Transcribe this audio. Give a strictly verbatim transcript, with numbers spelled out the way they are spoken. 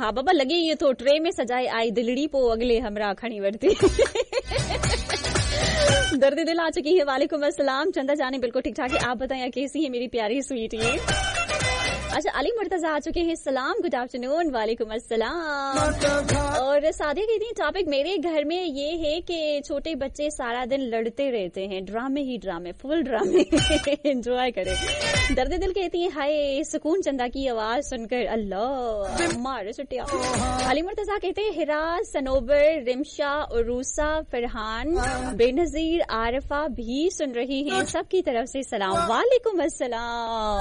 हा बाबा लगे ये तो ट्रे में सजाए आई दिलड़ी पो अगले हमरा खड़ी वर्ती दर्द दिल आ चुकी है। वालेकुम अस्सलाम चंदा जाने बिल्कुल ठीक ठाक है, आप बताएं कैसी है मेरी प्यारी स्वीट ये। अच्छा अली मुर्तजा आ चुके हैं, सलाम गुड आफ्टरनून। वालेकुम अस्सलाम। और सादिया कहती हैं टॉपिक मेरे घर में ये है कि छोटे बच्चे सारा दिन लड़ते रहते हैं, ड्रामे ही ड्रामे, फुल ड्रामे एंजॉय करें। दर्द दिल कहती हैं हाय सुकून चंदा की आवाज सुनकर अल्लाह मारे छुट्टिया। अली मुर्तजा कहते हैं हिराज सनोबर रिमशा उरूसा फरहान बेनजीर आरिफा भी सुन रही हैं, सबकी तरफ से सलाम। वालेकुम अस्सलाम।